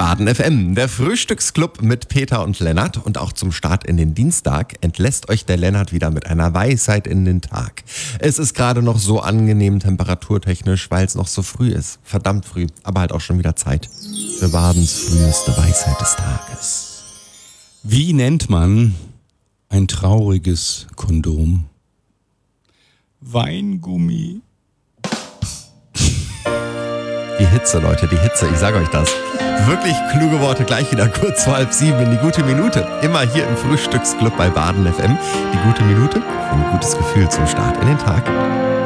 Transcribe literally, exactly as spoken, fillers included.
Baden F M, der Frühstücksclub mit Peter und Lennart. Und auch zum Start in den Dienstag entlässt euch der Lennart wieder mit einer Weisheit in den Tag. Es ist gerade noch so angenehm temperaturtechnisch, weil es noch so früh ist. Verdammt früh, aber halt auch schon wieder Zeit für Badens früheste Weisheit des Tages. Wie nennt man ein trauriges Kondom? Weingummi. Die Hitze, Leute, die Hitze, ich sage euch das. Wirklich kluge Worte, gleich wieder kurz vor halb sieben in die gute Minute. Immer hier im Frühstücksclub bei Baden F M. Die gute Minute für ein gutes Gefühl zum Start in den Tag.